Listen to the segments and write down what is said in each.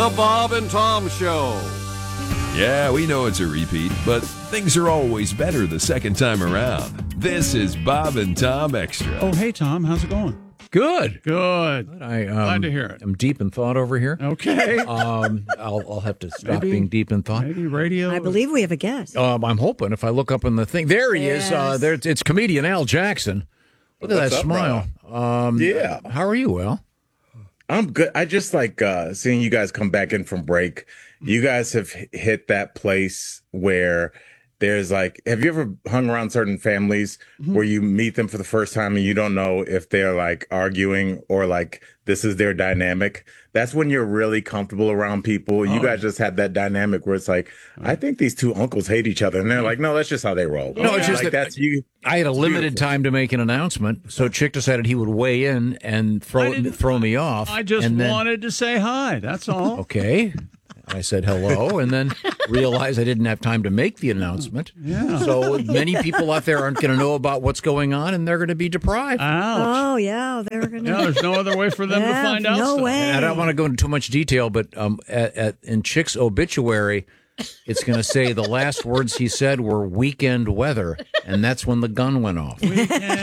The Bob and Tom Show. Yeah, we know it's a repeat, but things are always better the second time around. This is Bob and Tom Extra. Oh, hey, Tom. How's it going? Good. Good. Glad to hear it. I'm deep in thought over here. Okay. I'll have to stop being deep in thought. Maybe radio. I believe we have a guest. I'm hoping if I look up in the thing. There he is. It's comedian Al Jackson. Look at that smile. Yeah. How are you, Al? I'm good. I just like seeing you guys come back in from break. You guys have hit that place where there's like, have you ever hung around certain families where you meet them for the first time and you don't know if they're like arguing or like this is their dynamic? That's when you're really comfortable around people. You guys just had that dynamic where it's like, I think these two uncles hate each other. And they're like, no, that's just how they roll. No, it's just like, that that's you. I had a limited time to make an announcement, so Chick decided he would weigh in and throw me off. I just wanted to say hi. That's all. Okay. I said hello and then realized I didn't have time to make the announcement. Yeah. So many people out there aren't going to know about what's going on and they're going to be deprived. Ouch. Oh, yeah. They're going to. Yeah, there's no other way for them to find out. No stuff. way. And I don't want to go into too much detail, but in Chick's obituary, it's going to say the last words he said were weekend weather, and that's when the gun went off. See,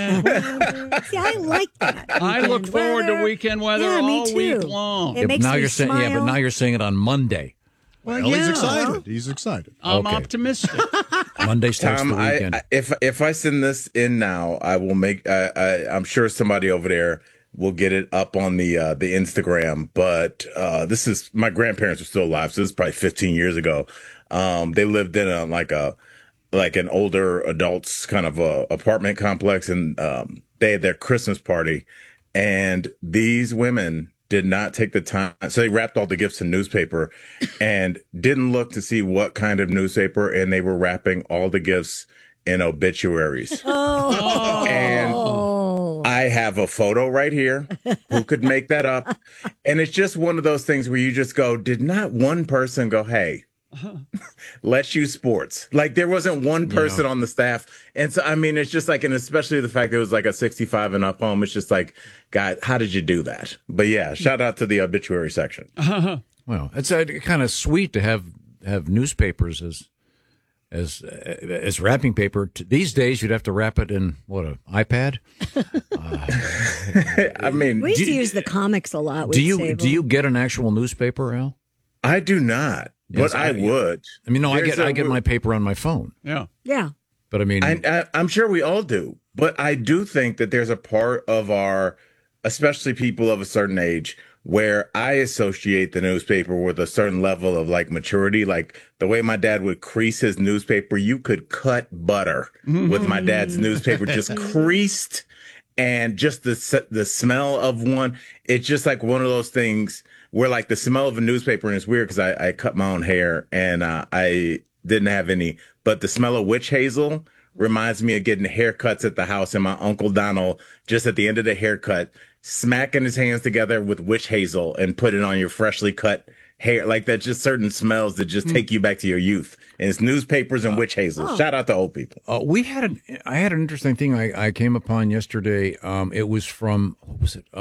I like that. I look forward to weekend weather all week long. It makes now me you're saying, smile. but now you're saying it on Monday. Well, he's excited. He's excited. I'm Okay. optimistic. Monday starts Tom, the weekend. if I send this in now, I will make. I'm sure somebody over there will get it up on the Instagram. But this is my grandparents are still alive, so this is probably 15 years ago. They lived in an older adults kind of apartment complex, and they had their Christmas party, and these women did not take the time. So they wrapped all the gifts in newspaper and didn't look to see what kind of newspaper. And they were wrapping all the gifts in obituaries. Oh. And I have a photo right here. Who could make that up? And it's just one of those things where you just go, did not one person go, hey, let's use sports. Like there wasn't one person on the staff. And so, I mean, it's just like, and especially the fact that it was like a 65 and up home. It's just like, God, how did you do that? But yeah, shout out to the obituary section. Well, it's kind of sweet to have newspapers as wrapping paper. These days, you'd have to wrap it in an iPad. I mean, We used to use the comics a lot. Do you get an actual newspaper, Al? I do not. Yes, but I would. I mean, no, I get my paper on my phone. Yeah. Yeah. But I mean, I'm sure we all do. But I do think that there's a part of our, especially people of a certain age, where I associate the newspaper with a certain level of like maturity. Like the way my dad would crease his newspaper, you could cut butter with my dad's newspaper, just creased, and just the smell of one. It's just like one of those things where like the smell of a newspaper, and it's weird because I cut my own hair and I didn't have any, but the smell of witch hazel reminds me of getting haircuts at the house, and my Uncle Donald just at the end of the haircut smacking his hands together with witch hazel and put it on your freshly cut hair. Like that, just certain smells that just take you back to your youth. And it's newspapers and witch hazel. Shout out to old people. I had an interesting thing I came upon yesterday. It was from, what was it?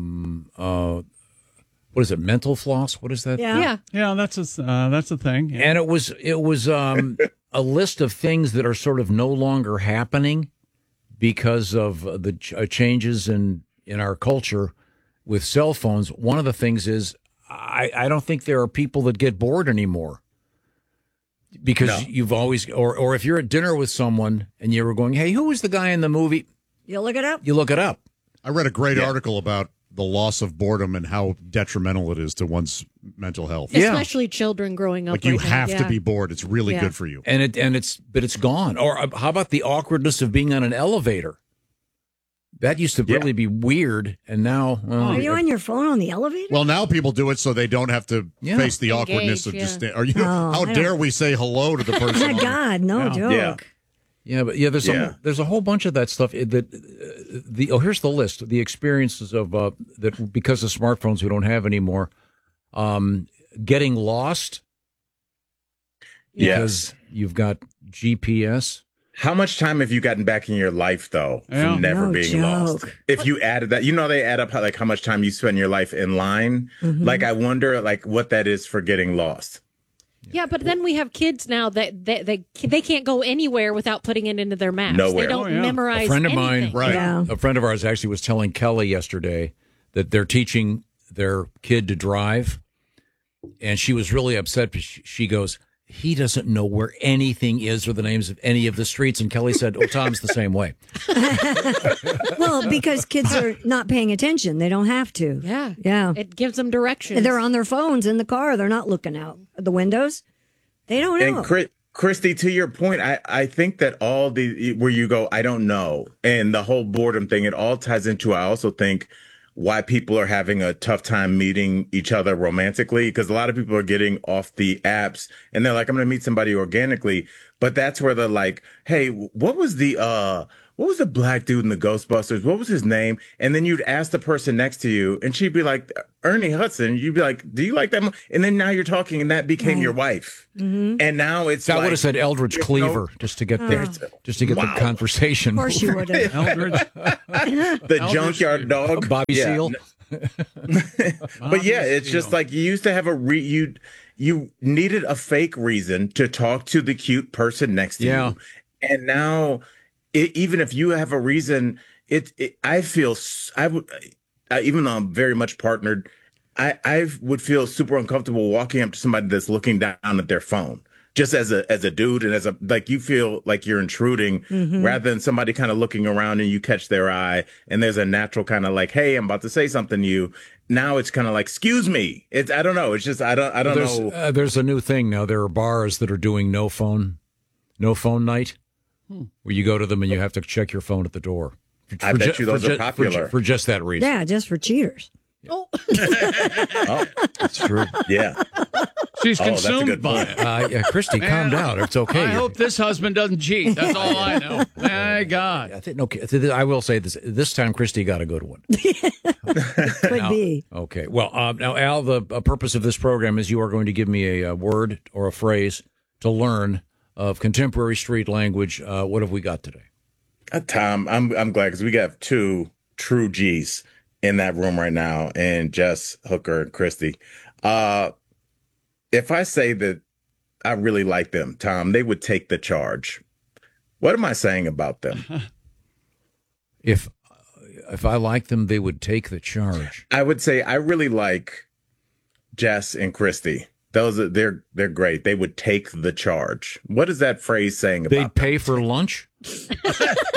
What is it? Mental floss? What is that? Yeah. Yeah, that's a thing. Yeah. And it was a list of things that are sort of no longer happening because of the changes in our culture with cell phones. One of the things is I don't think there are people that get bored anymore because you've always, or if you're at dinner with someone and you were going, hey, who was the guy in the movie? You look it up. You look it up. I read a great article about the loss of boredom and how detrimental it is to one's mental health. Especially children growing up. Like you right have now. to be bored. It's really good for you. And it's gone. Or how about the awkwardness of being on an elevator? That used to really be weird, and now Are you on your phone on the elevator? Well, now people do it so they don't have to face the awkwardness of just. How dare we say hello to the person? Oh, God, no joke. There's a whole bunch of that stuff. Here's the list: the experiences of that because of smartphones we don't have anymore. Getting lost because you've got GPS. How much time have you gotten back in your life, though, from never being lost? If you added that, they add up how much time you spend in your life in line. Mm-hmm. Like, I wonder, what that is for getting lost. Yeah, but then we have kids now that they can't go anywhere without putting it into their maps. Nowhere. They don't memorize A friend of anything. mine, a friend of ours actually was telling Kelly yesterday that they're teaching their kid to drive, and she was really upset because she goes, he doesn't know where anything is or the names of any of the streets. And Kelly said, Tom's the same way. Well, because kids are not paying attention. They don't have to. Yeah. Yeah. It gives them directions. They're on their phones in the car. They're not looking out the windows. They don't know. And Christy, to your point, I think that all where you go, I don't know, and the whole boredom thing, it all ties into, I also think, why people are having a tough time meeting each other romantically, because a lot of people are getting off the apps and they're like, I'm going to meet somebody organically. But that's where they're like, hey, what was the black dude in the Ghostbusters? What was his name? And then you'd ask the person next to you and she'd be like, Ernie Hudson. You'd be like, do you like that? And then now you're talking and that became your wife. Mm-hmm. And now it's I would have said Eldridge Cleaver just to get the conversation. Of course you would have. Eldridge. The junkyard dog. Bobby Seale. But yeah, it's just like you used to have you needed a fake reason to talk to the cute person next to you. And now even if you have a reason, I would, even though I'm very much partnered, I would feel super uncomfortable walking up to somebody that's looking down at their phone, just as a dude, and you feel like you're intruding rather than somebody kind of looking around and you catch their eye and there's a natural kind of like, hey, I'm about to say something to you. Now it's kind of like, excuse me. I don't know. It's just, I don't know. There's a new thing now. There are bars that are doing no phone night. Where you go to them and you have to check your phone at the door. I bet you those are popular. For just that reason. Yeah, just for cheaters. Oh. That's true. Yeah. She's that's a consumed good by point. it. Christy, calm down. It's okay. I hope this husband doesn't cheat. That's all I know. My God. I will say this time Christy got a good one. Could be. Okay. Well, now, Al, the purpose of this program is you are going to give me a word or a phrase to learn of contemporary street language. What have we got today? Tom, I'm glad because we got two true G's in that room right now, and Jess, Hooker, and Christy. If I say that I really like them, Tom, they would take the charge. What am I saying about them? If I like them, they would take the charge. I would say I really like Jess and Christy. They're great. They would take the charge. What is that phrase saying about They'd pay for lunch? With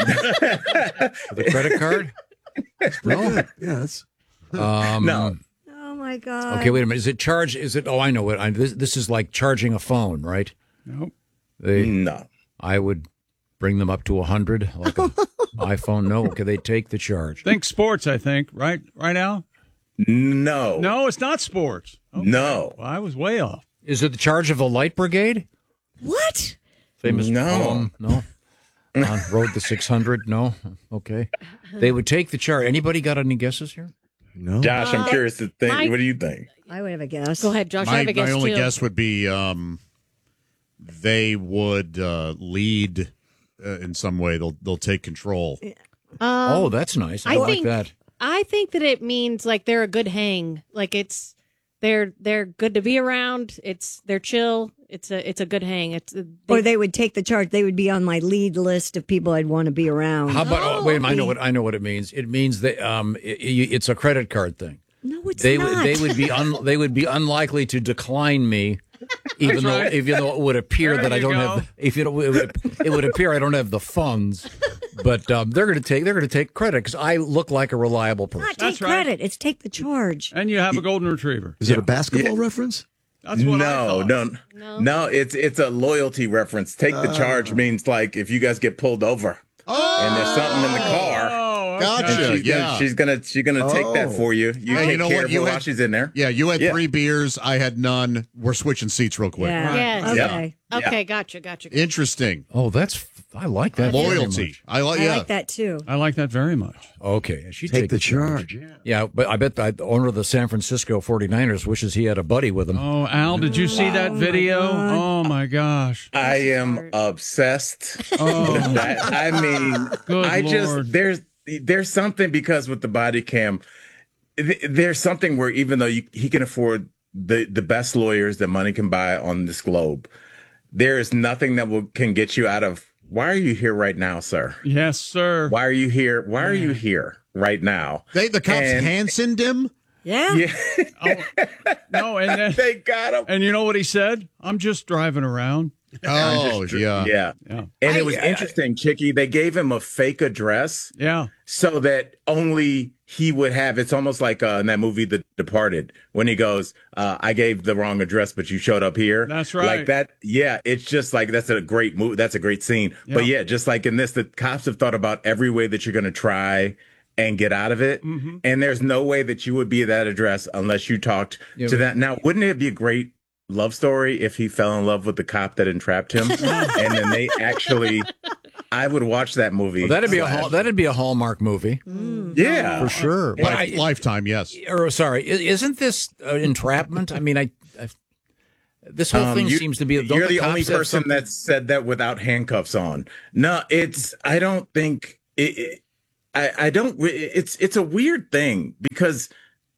a credit card? No. Yes. No. Oh my God. Okay, wait a minute. Is it charge? I know it. This is like charging a phone, right? Nope. No. I would bring them up to 100, like an iPhone. No, okay, they take the charge. Think sports, I think. Right, Al? No. No, it's not sports. Okay. No. Well, I was way off. Is it the charge of a light brigade? What? Famous No. poem? No. On Road to 600? No. Okay. They would take the charge. Anybody got any guesses here? No. Josh, I'm curious to think. What do you think? I would have a guess. Go ahead, Josh. I have a guess, my only too. guess would be they would lead in some way. They'll take control. Oh, that's nice. I like that. I think that it means like they're a good hang. Like they're good to be around. They're chill. It's a good hang. Or they would take the charge. They would be on my lead list of people I'd want to be around. How about? Wait a minute. I know what it means. It means that it's a credit card thing. No, it's They not. would be unlikely to decline me, even though it would appear that I don't have. It would appear I don't have the funds, but they're going to take credit because I look like a reliable person. Not take credit. It's take the charge. And you have a golden retriever. Is it a basketball reference? That's what I thought. No. It's a loyalty reference. Take the charge means like if you guys get pulled over and there's something in the car. Gotcha. She's gonna take that for you. You take care of her while she's in there. Yeah, you had 3 beers. I had none. We're switching seats real quick. Yeah. Yes. Okay. Okay, gotcha. Interesting. Oh, I like that. Loyalty. I like that too. I like that very much. Okay. She Take the charge. Yeah, but I bet the owner of the San Francisco 49ers wishes he had a buddy with him. Oh, Al, did you see that video? Oh, my gosh. I am obsessed Oh. with that. I mean, Good Lord. there's something, because with the body cam, there's something where even though he can afford the best lawyers that money can buy on this globe, there is nothing that can get you out of, why are you here right now, sir? Yes, sir. Why are you here? Why are you here right now? The cops Hansoned him? Yeah. No, and then They got him. and you know what he said? I'm just driving around. Oh, yeah. Yeah. And it was interesting, Chicky. They gave him a fake address. Yeah. So that only he would have. It's almost like in that movie, The Departed, when he goes, I gave the wrong address, but you showed up here. That's right. Like that. Yeah. It's just like, that's a great movie. That's a great scene. Yeah. But yeah, just like in this, the cops have thought about every way that you're going to try and get out of it. Mm-hmm. And there's no way that you would be at that address unless you talked to that. Now, wouldn't it be a great love story if he fell in love with the cop that entrapped him? And then they actually, I would watch that movie. Well, that'd be a Hallmark movie. Yeah, for sure. But Lifetime, yes. Or sorry, isn't this entrapment? I mean, this whole thing seems to be. You're the only person that said that without handcuffs on. No, I don't think it. I don't. It's a weird thing because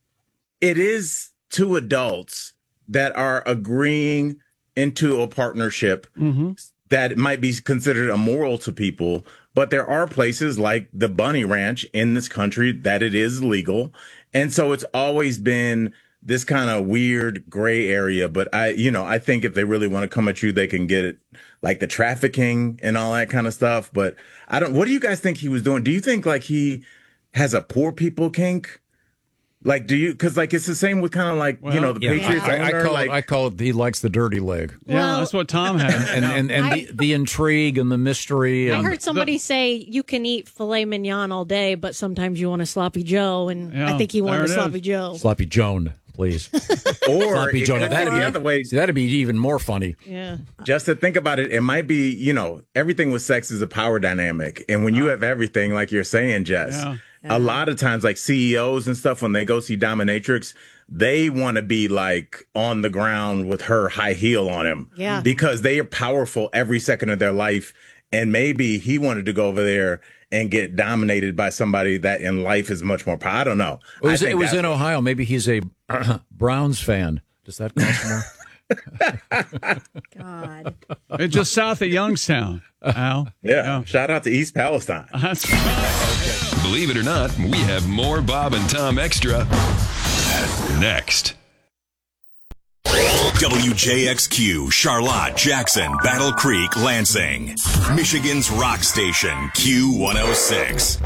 it is two adults that are agreeing into a partnership that might be considered immoral to people. But there are places like the Bunny Ranch in this country that it is legal. And so it's always been this kind of weird gray area. But I think if they really want to come at you, they can get it, like the trafficking and all that kind of stuff. But what do you guys think he was doing? Do you think like he has a poor people kink? Like, because like it's the same with kind of like, the Patriots owner. I call it he likes the dirty leg. Yeah, that's what Tom had. and the intrigue and the mystery. I heard somebody say you can eat filet mignon all day, but sometimes you want a sloppy Joe, and I think he wanted a sloppy Joe. Sloppy Joan, please. Or sloppy Joan. That'd be the other way. See, that'd be even more funny. Yeah. Just to think about it, it might be, everything with sex is a power dynamic. And when you have everything, like you're saying, Jess, a lot of times, like CEOs and stuff, when they go see dominatrix, they want to be like on the ground with her high heel on him. Yeah. Because they are powerful every second of their life. And maybe he wanted to go over there and get dominated by somebody that in life is much more powerful. I don't know. It was in Ohio. Maybe he's a Browns fan. Does that cost more? God. It's just south of Youngstown, Al. Yeah. Shout out to East Palestine. That's right. Believe it or not, we have more Bob and Tom Extra next. WJXQ, Charlotte, Jackson, Battle Creek, Lansing. Michigan's rock station, Q106.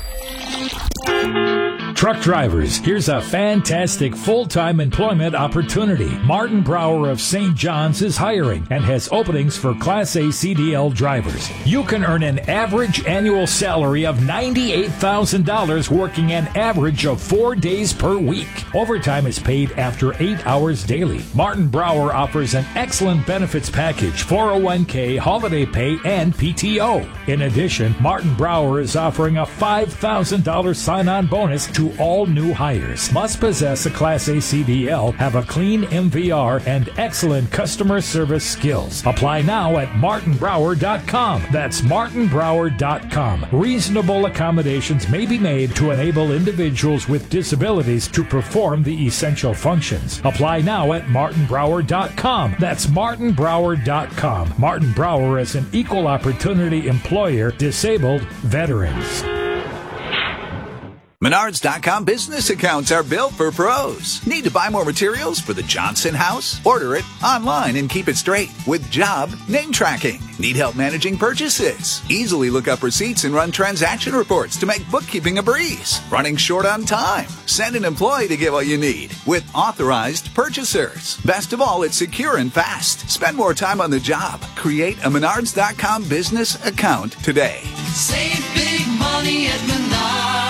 Truck drivers, here's a fantastic full-time employment opportunity. Martin Brower of St. John's is hiring and has openings for Class A CDL drivers. You can earn an average annual salary of $98,000 working an average of 4 days per week. Overtime is paid after 8 hours daily. Martin Brower offers an excellent benefits package, 401k, holiday pay, and PTO. In addition, Martin Brower is offering a $5,000 sign-on bonus to all new hires. Must possess a Class A CDL, have a clean MVR, and excellent customer service skills. Apply now at martinbrower.com. That's martinbrower.com. Reasonable accommodations may be made to enable individuals with disabilities to perform the essential functions. Apply now at martinbrower.com. That's martinbrower.com. Martin Brower is an equal opportunity employer, disabled veterans. Menards.com business accounts are built for pros. Need to buy more materials for the Johnson house? Order it online and keep it straight with job name tracking. Need help managing purchases? Easily look up receipts and run transaction reports to make bookkeeping a breeze. Running short on time? Send an employee to get what you need with authorized purchasers. Best of all, it's secure and fast. Spend more time on the job. Create a Menards.com business account today. Save big money at Menards.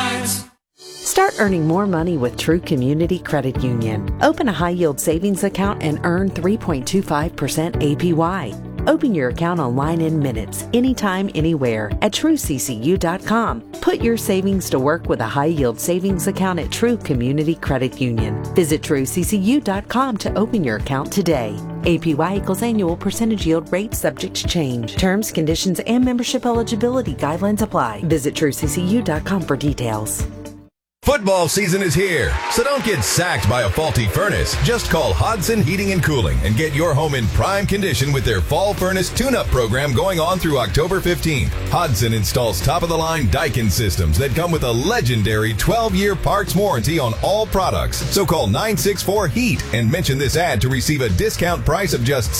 Start earning more money with True Community Credit Union. Open a high-yield savings account and earn 3.25% APY. Open your account online in minutes, anytime, anywhere at TrueCCU.com. Put your savings to work with a high-yield savings account at True Community Credit Union. Visit TrueCCU.com to open your account today. APY equals annual percentage yield rate subject to change. Terms, conditions, and membership eligibility guidelines apply. Visit TrueCCU.com for details. Football season is here, so don't get sacked by a faulty furnace. Just call Hodson Heating and Cooling and get your home in prime condition with their fall furnace tune-up program going on through October 15th. Hodson installs top-of-the-line Daikin systems that come with a legendary 12-year parts warranty on all products. So call 964-HEAT and mention this ad to receive a discount price of just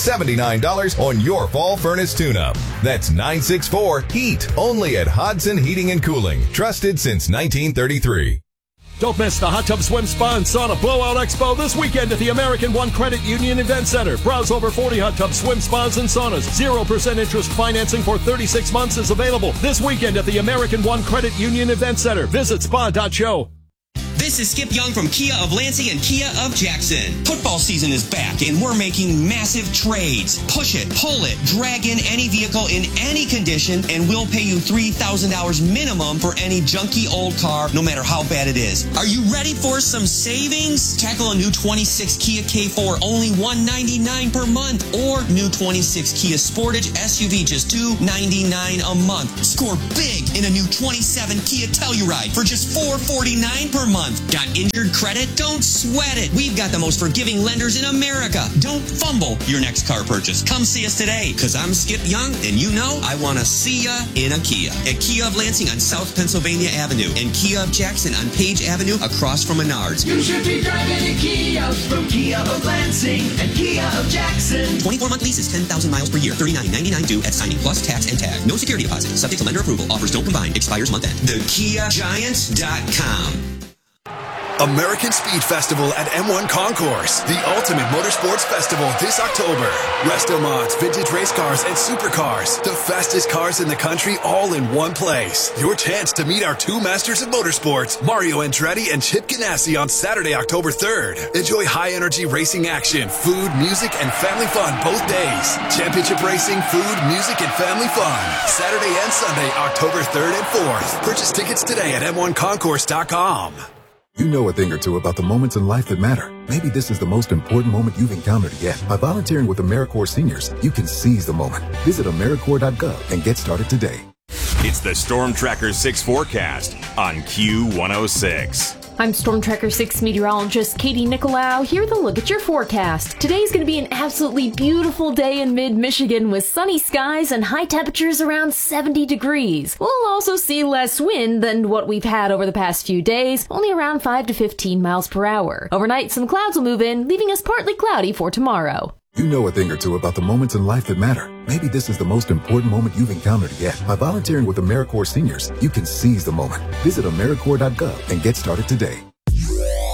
$79 on your fall furnace tune-up. That's 964-HEAT, only at Hodson Heating and Cooling. Trusted since 1933. Don't miss the Hot Tub Swim Spa and Sauna Blowout Expo this weekend at the American One Credit Union Event Center. Browse over 40 hot tub swim spas and saunas. 0% interest financing for 36 months is available this weekend at the American One Credit Union Event Center. Visit spa.show. This is Skip Young from Kia of Lansing and Kia of Jackson. Football season is back and we're making massive trades. Push it, pull it, drag in any vehicle in any condition and we'll pay you $3,000 minimum for any junky old car, no matter how bad it is. Are you ready for some savings? Tackle a new 26 Kia K4, only $199 per month, or new 26 Kia Sportage SUV, just $299 a month. Score big in a new 27 Kia Telluride for just $449 per month. Got injured credit? Don't sweat it. We've got the most forgiving lenders in America. Don't fumble your next car purchase. Come see us today, because I'm Skip Young, and you know I want to see ya in a Kia. At Kia of Lansing on South Pennsylvania Avenue, and Kia of Jackson on Page Avenue across from Menards. You should be driving a Kia from Kia of Lansing and Kia of Jackson. 24-month lease is 10,000 miles per year. $39.99 due at signing, plus tax and tag. No security deposit. Subject to lender approval. Offers don't combine. Expires month end. TheKiaGiant.com. American Speed Festival at M1 Concourse, the ultimate motorsports festival this October. Resto mods, vintage race cars, and supercars. The fastest cars in the country all in one place. Your chance to meet our two masters of motorsports, Mario Andretti and Chip Ganassi, on Saturday, October 3rd. Enjoy high-energy racing action, food, music, and family fun both days. Championship racing, food, music, and family fun. Saturday and Sunday, October 3rd and 4th. Purchase tickets today at M1Concourse.com. You know a thing or two about the moments in life that matter. Maybe this is the most important moment you've encountered yet. By volunteering with AmeriCorps Seniors, you can seize the moment. Visit AmeriCorps.gov and get started today. It's the Storm Tracker 6 forecast on Q106. I'm Storm Tracker 6 meteorologist Katie Nicolau. Here with a look at your forecast. Today's going to be an absolutely beautiful day in mid-Michigan with sunny skies and high temperatures around 70 degrees. We'll also see less wind than what we've had over the past few days, only around 5 to 15 miles per hour. Overnight, some clouds will move in, leaving us partly cloudy for tomorrow. You know a thing or two about the moments in life that matter. Maybe this is the most important moment you've encountered yet. By volunteering with AmeriCorps Seniors, you can seize the moment. Visit AmeriCorps.gov and get started today.